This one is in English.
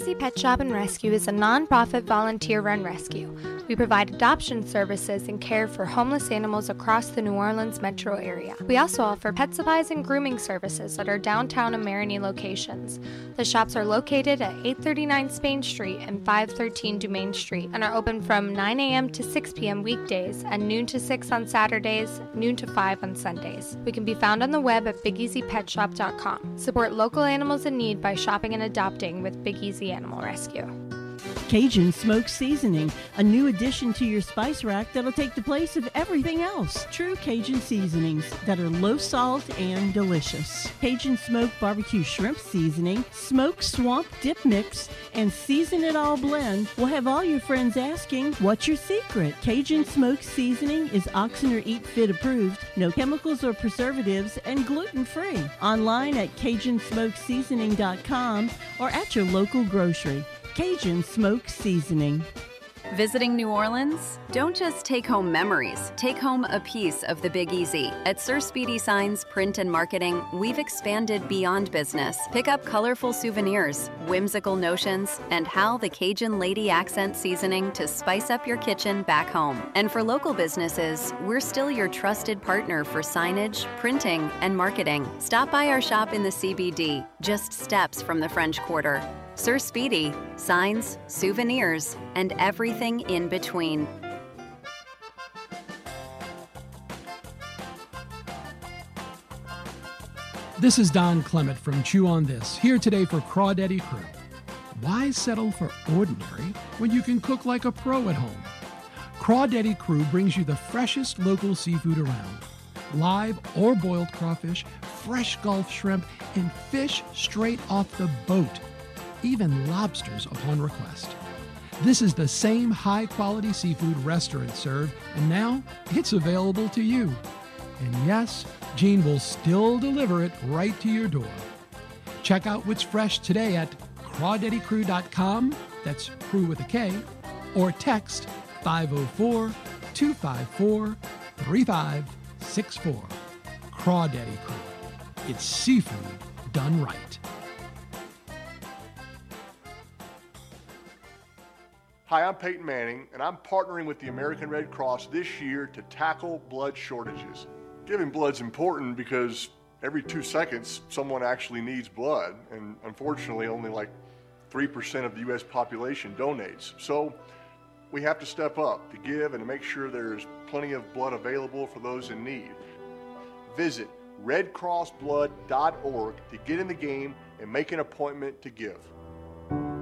Easy Pet Shop and Rescue is a nonprofit volunteer-run rescue. We provide adoption services and care for homeless animals across the New Orleans metro area. We also offer pet supplies and grooming services at our downtown and Marigny locations. The shops are located at 839 Spain Street and 513 Dumaine Street and are open from 9 a.m. to 6 p.m. weekdays and noon to 6 on Saturdays, noon to 5 on Sundays. We can be found on the web at BigEasyPetShop.com. Support local animals in need by shopping and adopting with Big Easy Animal Rescue. Cajun Smoked Seasoning, a new addition to your spice rack that'll take the place of everything else. True Cajun seasonings that are low salt and delicious. Cajun Smoked Barbecue Shrimp Seasoning, Smoked Swamp Dip Mix, and Season It All Blend will have all your friends asking, what's your secret? Cajun Smoked Seasoning is Oxen or Eat Fit approved, no chemicals or preservatives, and gluten-free. Online at CajunSmokedSeasoning.com or at your local grocery. Cajun Smoked Seasoning. Visiting New Orleans? Don't just take home memories. Take home a piece of the Big Easy. At Sir Speedy Signs, Print and Marketing, we've expanded beyond business. Pick up colorful souvenirs, whimsical notions, and how the Cajun Lady accent seasoning to spice up your kitchen back home. And for local businesses, we're still your trusted partner for signage, printing, and marketing. Stop by our shop in the CBD, just steps from the French Quarter. Sir Speedy, signs, souvenirs, and everything in between. This is Don Clement from Chew on This, here today for Crawdaddy Crew. Why settle for ordinary when you can cook like a pro at home? Crawdaddy Crew brings you the freshest local seafood around. Live or boiled crawfish, fresh Gulf shrimp, and fish straight off the boat. Even lobsters upon request. This is the same high-quality seafood restaurants serve, and now it's available to you. And yes, Gene will still deliver it right to your door. Check out what's fresh today at crawdaddycrew.com, that's crew with a K, or text 504-254-3564. Crawdaddy Crew. It's seafood done right. Hi, I'm Peyton Manning, and I'm partnering with the American Red Cross this year to tackle blood shortages. Giving blood's important because every 2 seconds, someone actually needs blood, and unfortunately, only like 3% of the U.S. population donates. So we have to step up to give and to make sure there's plenty of blood available for those in need. Visit redcrossblood.org to get in the game and make an appointment to give.